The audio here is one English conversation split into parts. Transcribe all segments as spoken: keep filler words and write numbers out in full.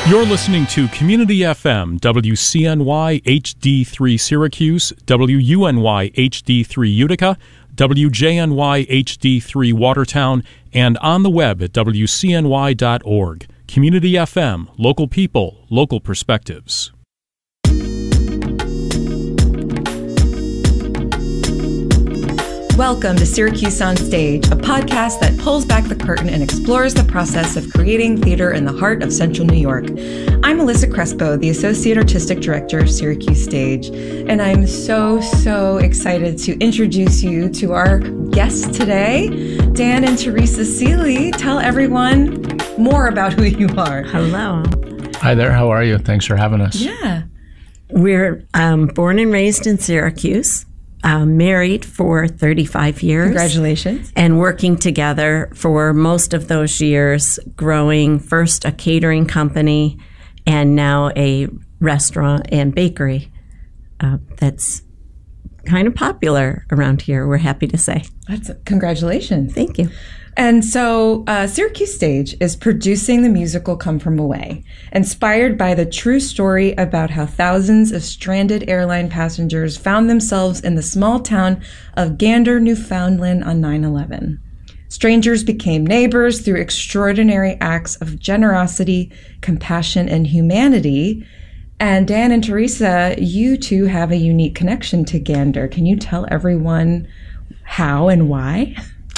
You're listening to Community F M, W C N Y H D three Syracuse, W U N Y H D three Utica, W J N Y H D three Watertown, and on the web at W C N Y dot org. Community F M, local people, local perspectives. Welcome to Syracuse on Stage, a podcast that pulls back the curtain and explores the process of creating theater in the heart of Central New York. I'm Melissa Crespo, the Associate Artistic Director of Syracuse Stage, and I'm so, so excited to introduce you to our guests today, Dan and Teresa Seeley. Tell everyone more about who you are. Hello. Hi there, how are you? Thanks for having us. Yeah. We're um, born and raised in Syracuse. Uh, married for thirty-five years. Congratulations. And working together for most of those years, growing first a catering company and now a restaurant and bakery uh, that's kind of popular around here, we're happy to say. That's congratulations. Thank you. And so uh, Syracuse Stage is producing the musical Come From Away, inspired by the true story about how thousands of stranded airline passengers found themselves in the small town of Gander, Newfoundland on nine eleven. Strangers became neighbors through extraordinary acts of generosity, compassion, and humanity. And Dan and Teresa, you two have a unique connection to Gander. Can you tell everyone how and why?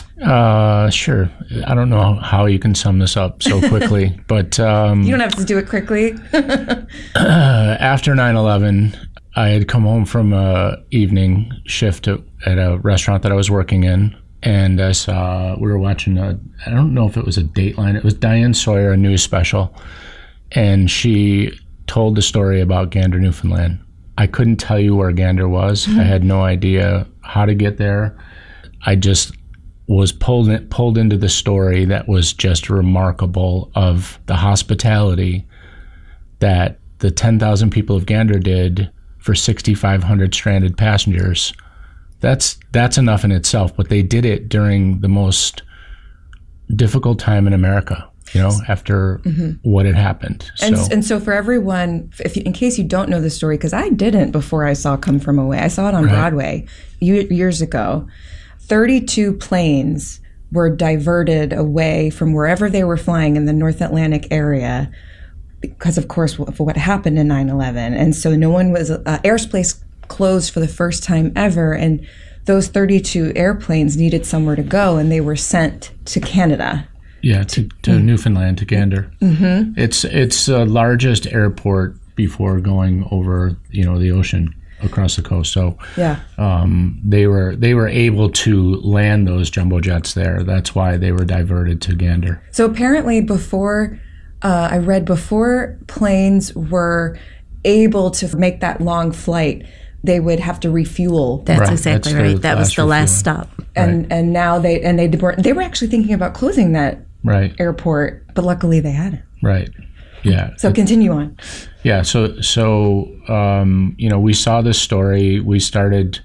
Uh, sure. I don't know how you can sum this up so quickly, but... Um, you don't have to do it quickly. uh, after nine eleven, I had come home from a evening shift at, at a restaurant that I was working in, and I saw, we were watching a, I don't know if it was a Dateline, it was Diane Sawyer, a news special, and she told the story about Gander, Newfoundland. I couldn't tell you where Gander was. Mm-hmm. I had no idea how to get there. I just... was pulled in, pulled into the story that was just remarkable of the hospitality that the ten thousand people of Gander did for sixty-five hundred stranded passengers. That's that's enough in itself, but they did it during the most difficult time in America, you know, after mm-hmm. what had happened. And so, and so for everyone, if you, in case you don't know the story, because I didn't before I saw Come From Away, I saw it on right. Broadway years ago. thirty-two planes were diverted away from wherever they were flying in the North Atlantic area because, of course, of what happened in nine eleven. And so no one was, uh, airspace closed for the first time ever. And those thirty-two airplanes needed somewhere to go, and they were sent to Canada. Yeah, to, to mm-hmm. Newfoundland, to Gander. Mm-hmm. It's it's the largest airport before going over, you know, the ocean. Across the coast, so yeah, um, they were they were able to land those jumbo jets there. That's why they were diverted to Gander. So apparently, before uh, I read before planes were able to make that long flight, they would have to refuel. That's right. exactly That's right. That was the last stop. And right. and now they and they were they were actually thinking about closing that right. airport, but luckily they hadn't. Right. Yeah. So continue on. Yeah. So, so um, you know, we saw this story. We started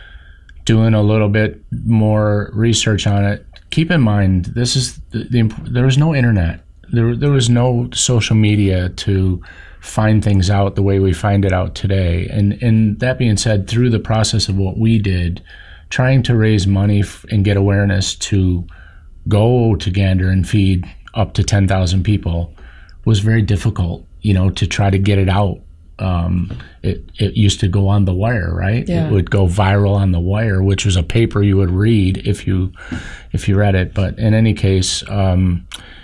doing a little bit more research on it. Keep in mind, this is the, the there was no internet. There, there was no social media to find things out the way we find it out today. And, and that being said, through the process of what we did, trying to raise money f- and get awareness to go to Gander and feed up to ten thousand people was very difficult, you know, to try to get it out. Um, it, it used to go on The Wire, right? Yeah. It would go viral on The Wire, which was a paper you would read if you if you read it. But in any case, um,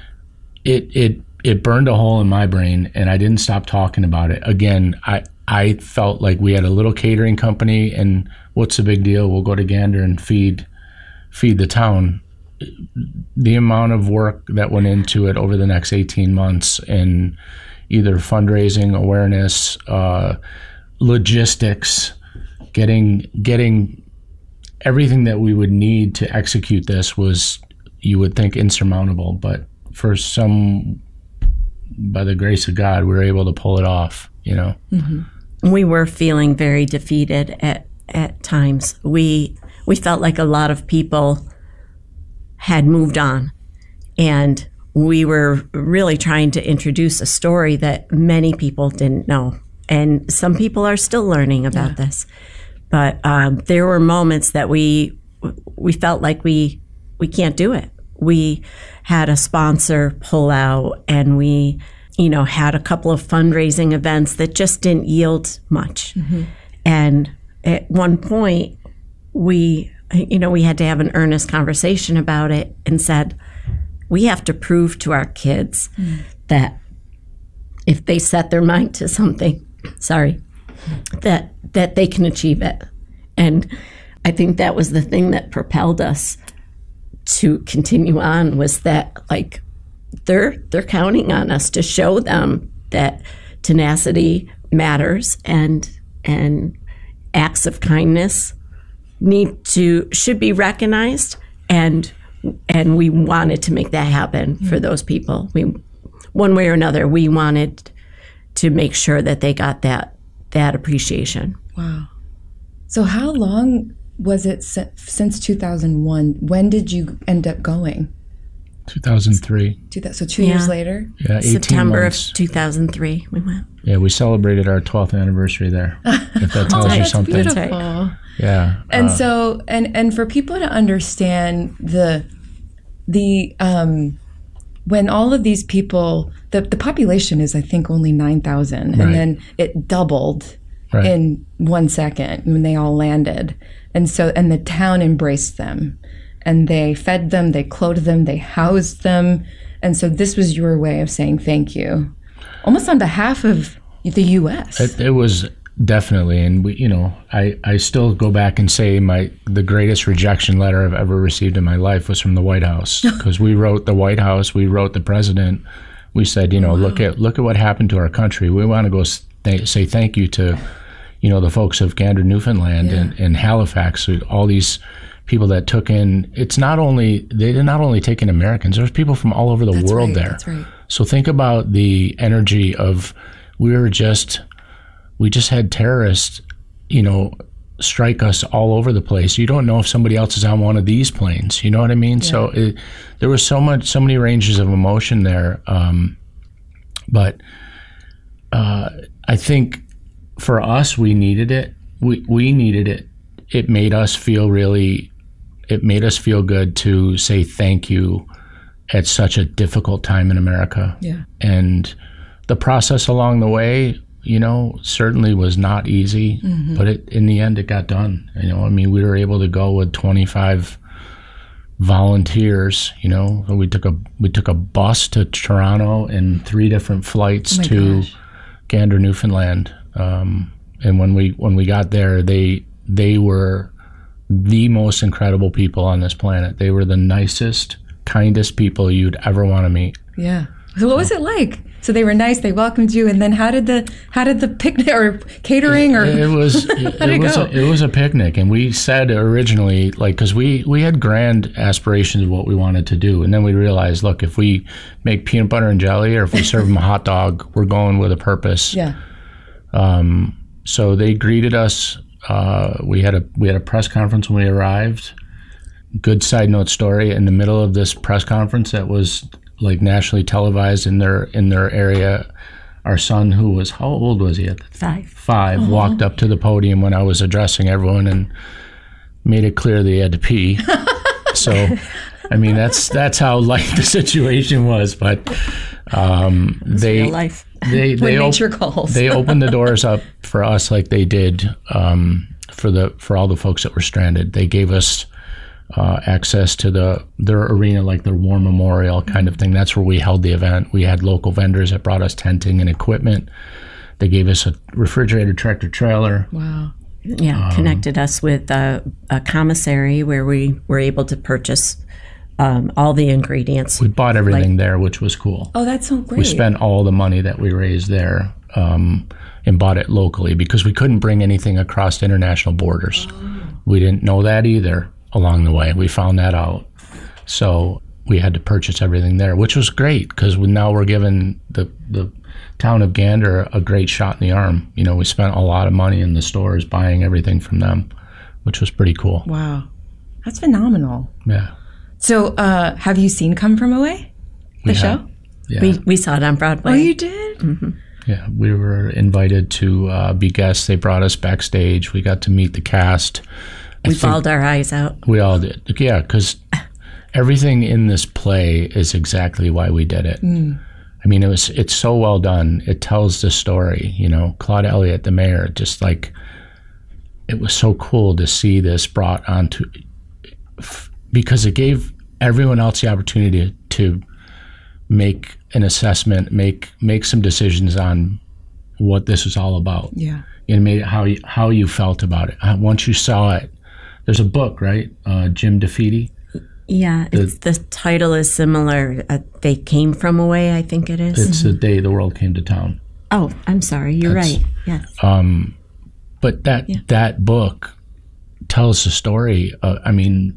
it it it burned a hole in my brain, and I didn't stop talking about it. Again, I I felt like we had a little catering company, and what's the big deal? We'll go to Gander and feed feed the town. The amount of work that went into it over the next eighteen months in either fundraising, awareness, uh, logistics, getting getting everything that we would need to execute this was, you would think, insurmountable. But for some, by the grace of God, we were able to pull it off, you know. Mm-hmm. We were feeling very defeated at, at times. We we felt like a lot of people had moved on, and we were really trying to introduce a story that many people didn't know. And some people are still learning about yeah. this. But um, there were moments that we we felt like we we can't do it. We had a sponsor pull out, and we, you know, had a couple of fundraising events that just didn't yield much. Mm-hmm. And at one point, we, you know, we had to have an earnest conversation about it and said, we have to prove to our kids mm. that if they set their mind to something, sorry, that that they can achieve it. And I think that was the thing that propelled us to continue on, was that, like, they're they're counting on us to show them that tenacity matters, and and acts of kindness need to should be recognized, and and we wanted to make that happen for those people. We, one way or another, we wanted to make sure that they got that that appreciation. Wow. So how long was it since two thousand one? When did you end up going? two thousand three. So two yeah. years later? Yeah, eighteen September months. of two thousand three we went. Yeah, we celebrated our twelfth anniversary there, if that tells oh, you that's something. Beautiful. Right. Yeah. And uh, so, and, and for people to understand the, the, um, when all of these people, the, the population is, I think, only nine thousand, right. and then it doubled right. in one second when they all landed. And so, and the town embraced them, and they fed them, they clothed them, they housed them. And so this was your way of saying thank you, almost on behalf of the U S. It, it was definitely, and we, you know, I, I still go back and say my the greatest rejection letter I've ever received in my life was from the White House, because we wrote the White House, we wrote the president. We said, you know, wow. look at look at what happened to our country. We want to go th- say thank you to, you know, the folks of Gander, Newfoundland, yeah. and, and Halifax, all these people that took in. It's not only they did not only take in Americans. There's people from all over the that's world right, there. That's right. So think about the energy of we were just we just had terrorists, you know, strike us all over the place. You don't know if somebody else is on one of these planes. You know what I mean? Yeah. So it, there was so much, so many ranges of emotion there. Um, but uh, I think for us, we needed it. We we needed it. It made us feel really. It made us feel good to say thank you at such a difficult time in America. Yeah. And the process along the way, you know, certainly was not easy, mm-hmm. but it, in the end, it got done. You know, I mean, we were able to go with twenty-five volunteers. You know, we took a we took a bus to Toronto and three different flights oh to gosh. Gander, Newfoundland. Um, and when we when we got there, they they were the most incredible people on this planet. They were the nicest, kindest people you'd ever want to meet. Yeah. So what was it like? So they were nice. They welcomed you, and then how did the how did the picnic or catering or it, it was it, how did it it was go? A, it was a picnic, and we said originally, like, because we we had grand aspirations of what we wanted to do, and then we realized, look, if we make peanut butter and jelly, or if we serve them a hot dog, we're going with a purpose. Yeah. Um. So they greeted us. Uh, we had a we had a press conference when we arrived. Good side note story: in the middle of this press conference that was like nationally televised in their in their area, our son, who was how old was he at the Five. Five, uh-huh. walked up to the podium when I was addressing everyone and made it clear that he had to pee. So, I mean, that's that's how light the situation was. But um, they real life. they they, when op- nature calls. they opened the doors up for us like they did um, for the for all the folks that were stranded. They gave us uh, access to the their arena, like their war memorial kind of thing. That's where we held the event. We had local vendors that brought us tenting and equipment. They gave us a refrigerated tractor trailer. Wow. Yeah, um, connected us with a, a commissary where we were able to purchase um, all the ingredients. We bought everything like, there, which was cool. Oh, that's so great. We spent all the money that we raised there um, and bought it locally because we couldn't bring anything across international borders. Oh. We didn't know that either along the way. We found that out. So we had to purchase everything there, which was great because we, now we're giving the, the town of Gander a great shot in the arm. You know, we spent a lot of money in the stores buying everything from them, which was pretty cool. Wow. That's phenomenal. Yeah. So uh, have you seen Come From Away? The We show? have. Yeah. We we saw it on Broadway. Oh, you did? Yeah, we were invited to uh, be guests. They brought us backstage. We got to meet the cast. I We think bawled our eyes out. we all did. Yeah, because everything in this play is exactly why we did it. I mean, it was it's so well done. It tells the story. You know, Claude Elliott, the mayor, just like it was so cool to see this brought onto because it gave everyone else the opportunity to make an assessment, make make some decisions on what this is all about. Yeah. And made it how you, how you felt about it. Uh, Once you saw it, there's a book, right? Uh, Jim DeFeeti. Yeah, it's, the title is similar. Uh, they came from away, I think it is. It's the day the world came to town. Oh, I'm sorry. You're That's- right. Yes. Um, but that that book tells the story. Uh, I mean,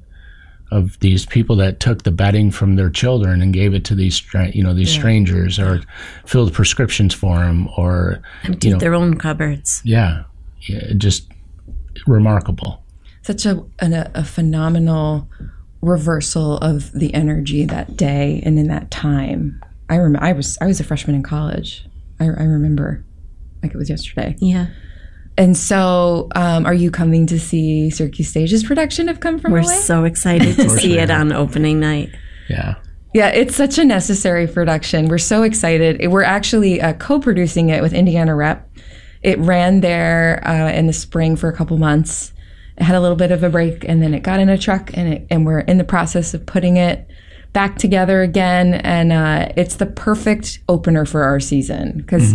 of these people that took the bedding from their children and gave it to these, stra- you know, these strangers, or filled prescriptions for them, or Emptied you know, their own cupboards. yeah, yeah, just remarkable. Such a, an, a phenomenal reversal of the energy that day and in that time. I rem- I was I was a freshman in college. I, I remember like it was yesterday. Yeah. And so, um, are you coming to see Syracuse Stage's production of Come From We're Away? so excited to course see we it are. on opening night. Yeah, Yeah, it's such a necessary production. We're so excited. We're actually uh, co-producing it with Indiana Rep. It ran there uh, in the spring for a couple months. It had a little bit of a break, and then it got in a truck, and it, and we're in the process of putting it back together again. And uh, it's the perfect opener for our season because,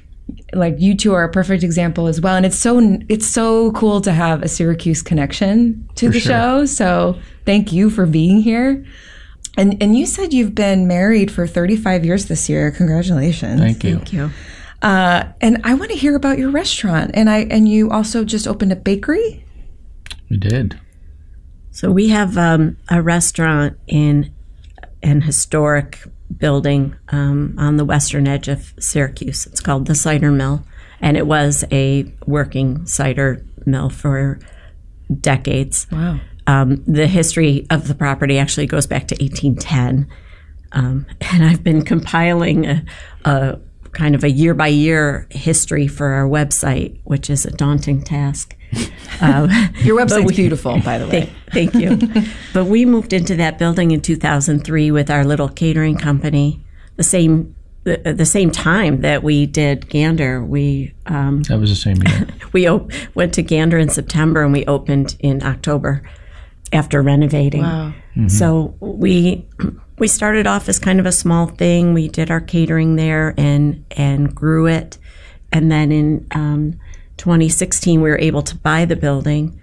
like, you two are a perfect example as well. And it's so it's so cool to have a Syracuse connection to For the sure. show. So thank you for being here. And and you said you've been married for thirty-five years this year. Congratulations. thank you. Thank you. Uh, and I want to hear about your restaurant. And I and you also just opened a bakery? We did. So we have um, a restaurant in an historic building um, on the western edge of Syracuse. It's called the Cider Mill, and it was a working cider mill for decades. Wow. Um, the history of the property actually goes back to eighteen ten, um, and I've been compiling a, a kind of a year-by-year history for our website, which is a daunting task. Uh, Your website's beautiful, by the way. Thank, thank you. But we moved into that building in two thousand three with our little catering company. The same, the, the same time that we did Gander, we um, That was the same year. we op- went to Gander in September and we opened in October after renovating. Wow. So we we started off as kind of a small thing. We did our catering there and and grew it, and then in um, twenty sixteen we were able to buy the building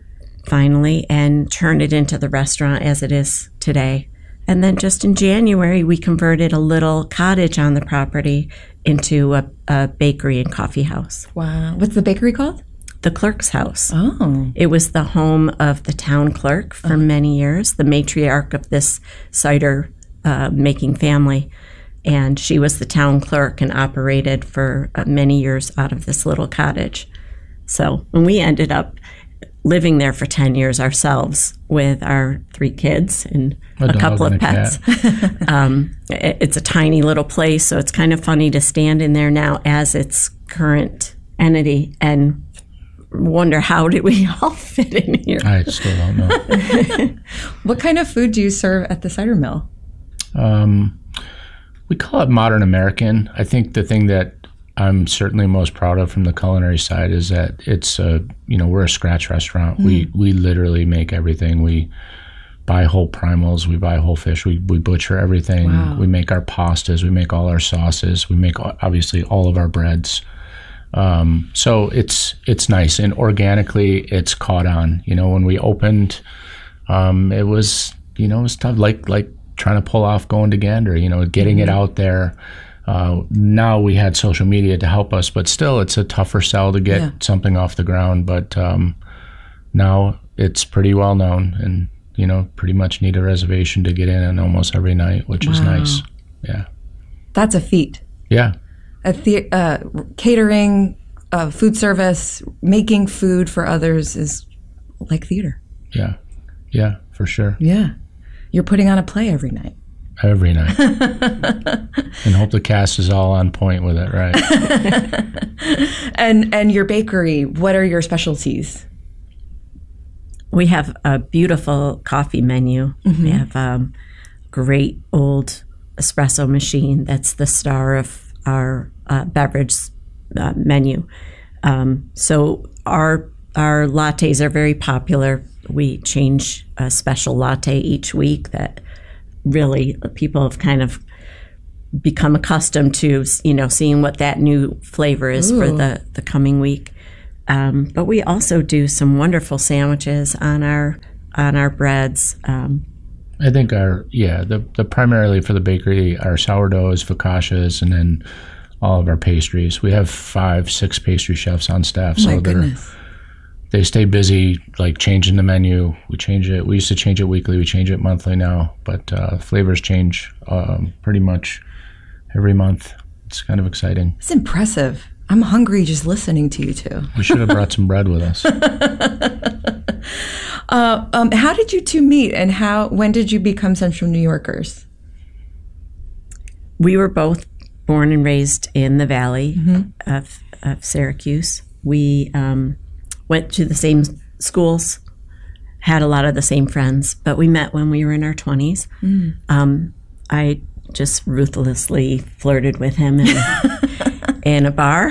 finally and turn it into the restaurant as it is today. And then just in January we converted a little cottage on the property into a, a bakery and coffee house, Wow. What's the bakery called? the Clerk's House. Oh. It was the home of the town clerk for many years, the matriarch of this cider uh, making family. And she was the town clerk and operated for uh, many years out of this little cottage. So when we ended up living there for ten years ourselves with our three kids and A a, dog couple and of a pets. um, it, it's a tiny little place, so it's kind of funny to stand in there now as its current entity and wonder how did we all fit in here. I still don't know. What kind of food do you serve at the cider mill? Um, we call it modern American. I think the thing that I'm certainly most proud of from the culinary side is that it's a, you know, we're a scratch restaurant. Mm. We we literally make everything. We buy whole primals. We buy whole fish. We we butcher everything. Wow. We make our pastas. We make all our sauces. We make obviously all of our breads. Um, so it's it's nice, and organically it's caught on. You know, when we opened, um, it was you know it was tough, like like trying to pull off going to Gander. You know, getting it out there. Uh, now we had social media to help us, but still, it's a tougher sell to get Yeah. something off the ground. But um, now it's pretty well known, and you know, pretty much need a reservation to get in on almost every night, which is Wow. nice. Yeah, That's a feat. yeah. A the- uh, catering, uh, food service, making food for others is like theater. Yeah, yeah, for sure. Yeah. You're putting on a play every night. Every night. And hope the cast is all on point with it, right? and and your bakery, what are your specialties? We have a beautiful coffee menu. Mm-hmm. We have a great old espresso machine that's the star of our uh, beverage uh, menu. Um, so our our lattes are very popular. We change a special latte each week that really people have kind of become accustomed to, you know, seeing what that new flavor is Ooh. for the, the coming week. Um, but we also do some wonderful sandwiches on our on our breads. Um, I think our yeah the the primarily for the bakery, our sourdoughs, focaccias, and then all of our pastries. We have five, six pastry chefs on staff, so My they're goodness. they stay busy, like changing the menu. We change it. We used to change it weekly. We change it monthly now, but uh, flavors change um, pretty much every month. It's kind of exciting. It's impressive. I'm hungry just listening to you two. We should have brought some bread with us. uh, um, how did you two meet, and how? When did you become Central New Yorkers? We were both born and raised in the Valley mm-hmm. of, of Syracuse. We um, went to the same schools, had a lot of the same friends, but we met when we were in our twenties. Mm. Um, I just ruthlessly flirted with him in, in a bar,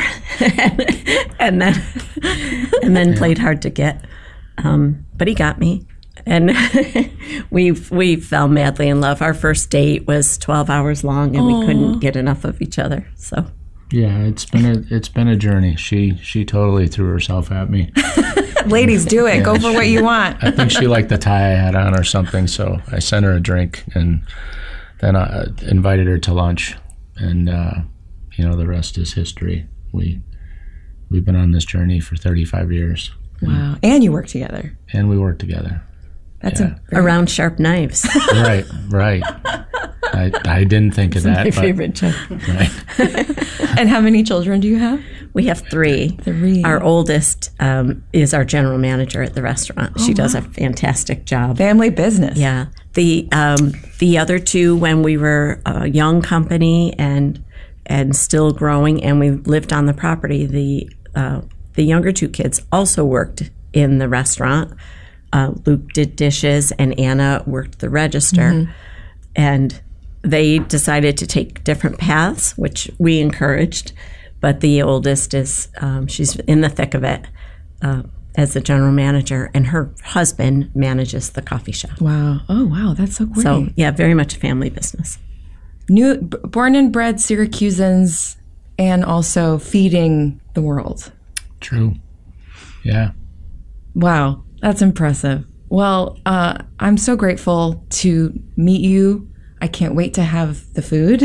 and then and then yeah. played hard to get. Um, but he got me, and we we fell madly in love. Our first date was twelve hours long, and Aww. we couldn't get enough of each other. So. Yeah, it's been a it's been a journey. She she totally threw herself at me. Ladies, do it. Yeah, Go for she, what you want. I think she liked the tie I had on or something, so I sent her a drink, and then I invited her to lunch, and uh, you know, the rest is history. We we've been on this journey for thirty-five years. Wow! And you work together. And we work together. That's yeah. a very... around sharp knives. Right, right. I, I didn't think That's of that. My but, favorite joke. Right. And how many children do you have? We have three. Three. Our oldest um, is our general manager at the restaurant. Oh, she does wow. a fantastic job. Family business. Yeah. The um, the other two, when we were a young company and and still growing, and we lived on the property, the uh, the younger two kids also worked in the restaurant. Uh, Luke did dishes, and Anna worked the register. Mm-hmm. And they decided to take different paths, which we encouraged. But the oldest is, um, she's in the thick of it uh, as the general manager, and her husband manages the coffee shop. Wow. Oh, wow. That's so great. So, yeah, very much a family business. New, b- born and bred Syracusans, and also feeding the world. True. Yeah. Wow. That's impressive. Well, uh, I'm so grateful to meet you. I can't wait to have the food.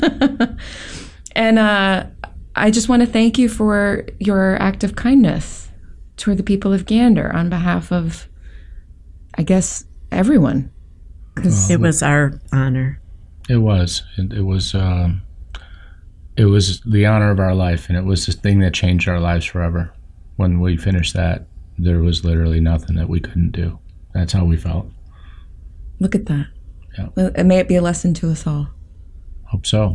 And uh, I just want to thank you for your act of kindness toward the people of Gander on behalf of, I guess, everyone. Because it was our honor. It was. It, it was. Um, it was the honor of our life, and it was the thing that changed our lives forever. When we finished that, there was literally nothing that we couldn't do. That's how we felt. Look at that. Yeah. Well, may it be a lesson to us all. Hope so.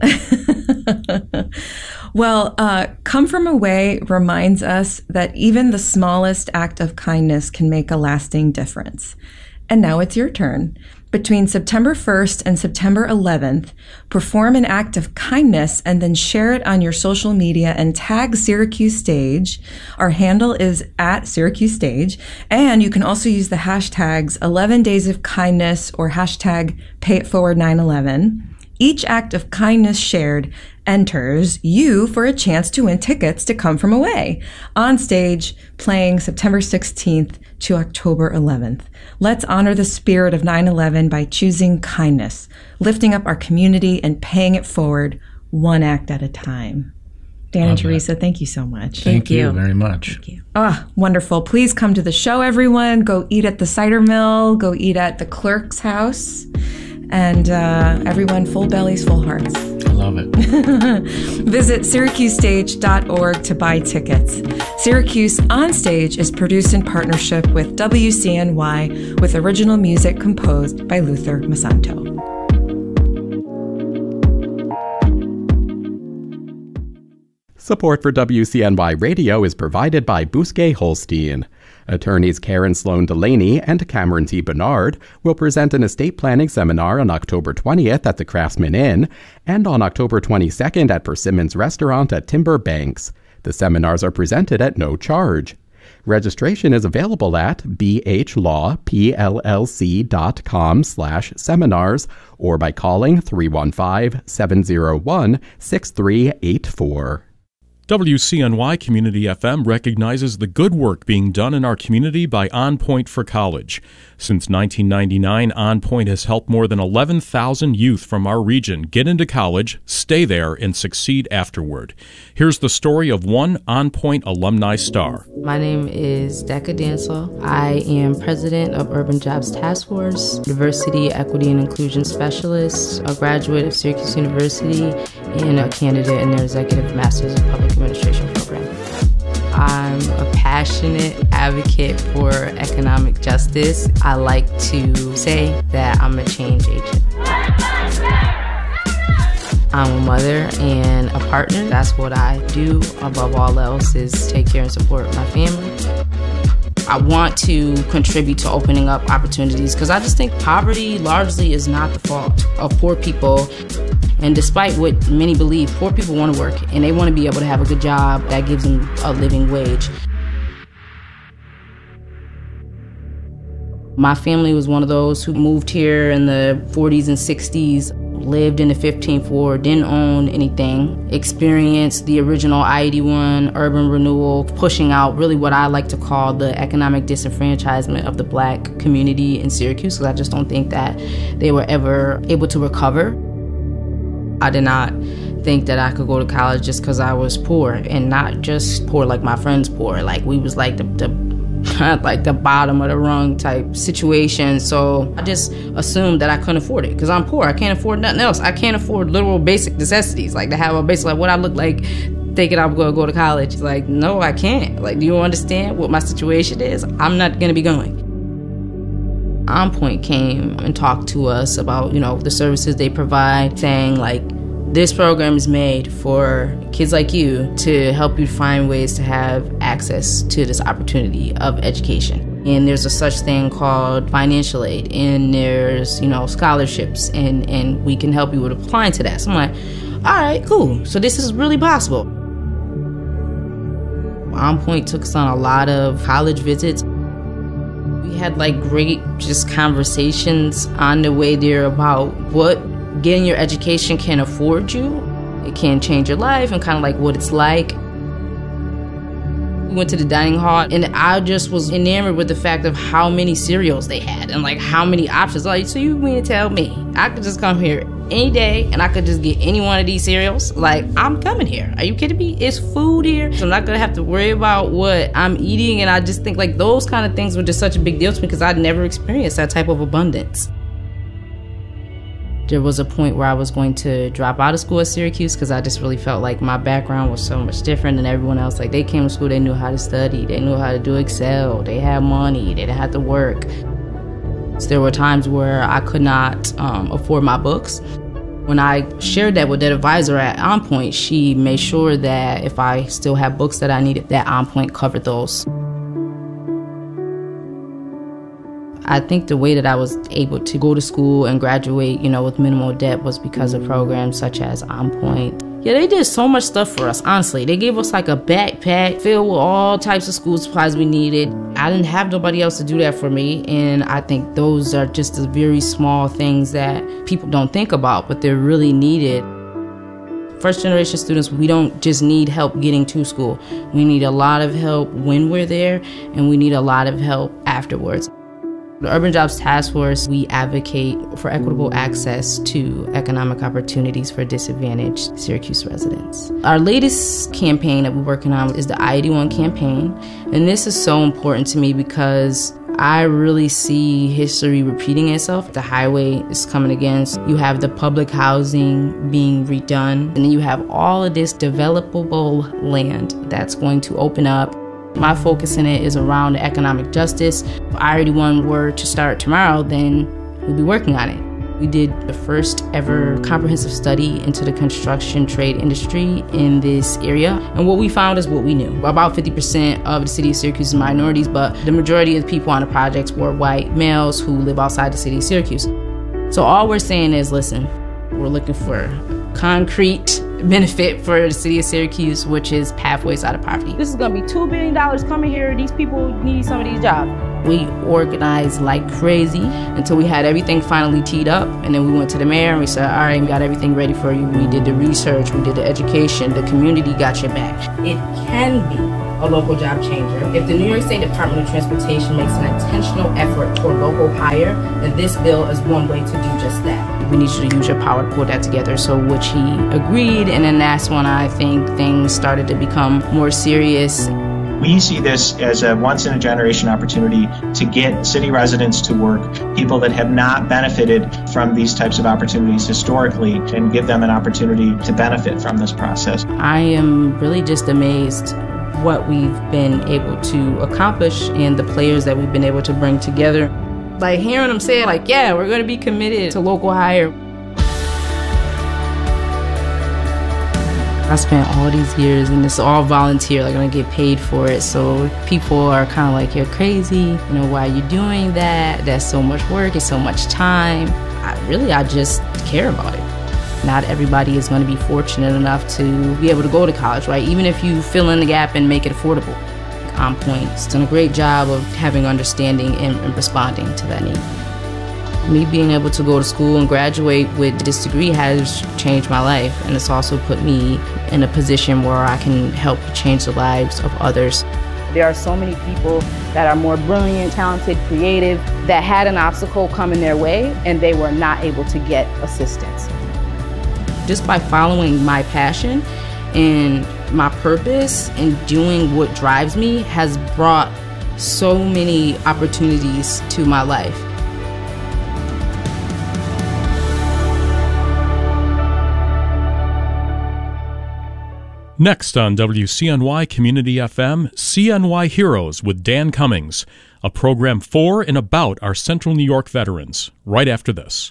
Well, uh, Come From Away reminds us that even the smallest act of kindness can make a lasting difference. And now it's your turn. Between September first and September eleventh, perform an act of kindness and then share it on your social media and tag Syracuse Stage. Our handle is at Syracuse Stage. And you can also use the hashtags eleven Days of Kindness or hashtag Pay It Forward nine eleven. Each act of kindness shared enters you for a chance to win tickets to Come From Away on stage, playing September sixteenth to October eleventh. Let's honor the spirit of nine eleven by choosing kindness, lifting up our community, and paying it forward one act at a time. Dan Love and Teresa, that. Thank you so much. Thank, Thank you. you very much. Thank you. Ah, wonderful. Please come to the show, everyone. Go eat at the cider mill. Go eat at the clerk's house. And uh, everyone, full bellies, full hearts. I love it. Visit Syracuse Stage dot org to buy tickets. Syracuse On Stage is produced in partnership with W C N Y with original music composed by Luther Masanto. Support for W C N Y Radio is provided by Bousquet Holstein. Attorneys Karen Sloan Delaney and Cameron T. Bernard will present an estate planning seminar on October twentieth at the Craftsman Inn and on October twenty-second at Persimmons Restaurant at Timber Banks. The seminars are presented at no charge. Registration is available at bhlawpllc.com slash seminars or by calling three one five, seven zero one, six three eight four. W C N Y Community F M recognizes the good work being done in our community by On Point for College. Since nineteen ninety-nine, On Point has helped more than eleven thousand youth from our region get into college, stay there, and succeed afterward. Here's the story of one On Point alumni star. My name is Decca Dansel. I am president of Urban Jobs Task Force, Diversity, Equity, and Inclusion Specialist, a graduate of Syracuse University, and a candidate in their Executive Masters of Public Administration program. I'm a passionate advocate for economic justice. I like to say that I'm a change agent. I'm a mother and a partner. That's what I do above all else, is take care and support my family. I want to contribute to opening up opportunities because I just think poverty largely is not the fault of poor people. And despite what many believe, poor people want to work and they want to be able to have a good job that gives them a living wage. My family was one of those who moved here in the forties and sixties, lived in the fifteenth ward, didn't own anything, experienced the original I eighty-one urban renewal, pushing out really what I like to call the economic disenfranchisement of the black community in Syracuse, because I just don't think that they were ever able to recover. I did not think that I could go to college just because I was poor, and not just poor like my friends poor. Like, we was like the, the like the bottom of the rung type situation. So I just assumed that I couldn't afford it because I'm poor. I can't afford nothing else. I can't afford literal basic necessities, like to have a basic, like what I look like thinking I'm going to go to college. It's like, no, I can't. Like, do you understand what my situation is? I'm not going to be going. On Point came and talked to us about, you know, the services they provide, saying like, this program is made for kids like you to help you find ways to have access to this opportunity of education. And there's a such thing called financial aid, and there's, you know, scholarships, and, and we can help you with applying to that. So I'm like, all right, cool. So this is really possible. On Point took us on a lot of college visits. We had like great just conversations on the way there about what getting your education can afford you. It can change your life and kind of like what it's like. We went to the dining hall and I just was enamored with the fact of how many cereals they had and like how many options. Like, so you mean to tell me I could just come here any day and I could just get any one of these cereals? Like, I'm coming here. Are you kidding me? It's food here. So I'm not gonna have to worry about what I'm eating. And I just think like those kind of things were just such a big deal to me because I'd never experienced that type of abundance. There was a point where I was going to drop out of school at Syracuse because I just really felt like my background was so much different than everyone else. Like, they came to school, they knew how to study, they knew how to do Excel, they had money, they didn't have to work. So there were times where I could not um, afford my books. When I shared that with that advisor at On Point, she made sure that if I still had books that I needed, that On Point covered those. I think the way that I was able to go to school and graduate, you know, with minimal debt was because of programs such as On Point. Yeah, they did so much stuff for us, honestly. They gave us like a backpack filled with all types of school supplies we needed. I didn't have nobody else to do that for me, and I think those are just the very small things that people don't think about, but they're really needed. First generation students, we don't just need help getting to school. We need a lot of help when we're there, and we need a lot of help afterwards. The Urban Jobs Task Force, we advocate for equitable access to economic opportunities for disadvantaged Syracuse residents. Our latest campaign that we're working on is the I eighty-one campaign, and this is so important to me because I really see history repeating itself. The highway is coming again. You have the public housing being redone, and then you have all of this developable land that's going to open up. My focus in it is around economic justice. If I eighty-one were to start tomorrow, then we'll be working on it. We did the first ever comprehensive study into the construction trade industry in this area. And what we found is what we knew. About fifty percent of the city of Syracuse is minorities, but the majority of the people on the projects were white males who live outside the city of Syracuse. So all we're saying is, listen, we're looking for concrete benefit for the city of Syracuse, which is pathways out of poverty. This is going to be two billion dollars coming here. These people need some of these jobs. We organized like crazy until we had everything finally teed up. And then we went to the mayor and we said, all right, we got everything ready for you. We did the research, we did the education, the community got your back. It can be a local job changer. If the New York State Department of Transportation makes an intentional effort toward local hire, then this bill is one way to do just that. We need you to use your power to pull that together. So which he agreed, and then that's when I think things started to become more serious. We see this as a once-in-a-generation opportunity to get city residents to work, people that have not benefited from these types of opportunities historically, and give them an opportunity to benefit from this process. I am really just amazed what we've been able to accomplish and the players that we've been able to bring together. Like hearing them say, like, yeah, we're going to be committed to local hire. I spent all these years, and it's all volunteer, like I'm gonna get paid for it. So people are kind of like, you're crazy, you know, why are you doing that? That's so much work, it's so much time. I really, I just care about it. Not everybody is gonna be fortunate enough to be able to go to college, right? Even if you fill in the gap and make it affordable. On Point has done a great job of having understanding and, and responding to that need. Me being able to go to school and graduate with this degree has changed my life, and it's also put me in a position where I can help change the lives of others. There are so many people that are more brilliant, talented, creative, that had an obstacle coming their way and they were not able to get assistance. Just by following my passion and my purpose and doing what drives me has brought so many opportunities to my life. Next on W C N Y Community F M, C N Y Heroes with Dan Cummings, a program for and about our Central New York veterans, right after this.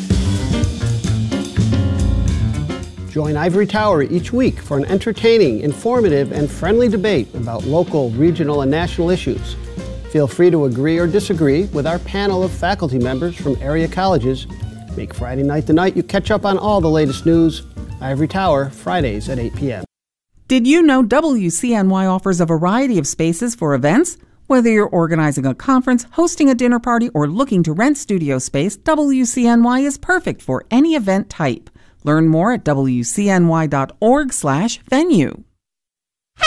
Join Ivory Tower each week for an entertaining, informative, and friendly debate about local, regional, and national issues. Feel free to agree or disagree with our panel of faculty members from area colleges. Make Friday night the night you catch up on all the latest news. Ivory Tower, Fridays at eight p.m. Did you know W C N Y offers a variety of spaces for events? Whether you're organizing a conference, hosting a dinner party, or looking to rent studio space, W C N Y is perfect for any event type. Learn more at W C N Y dot org slash venue.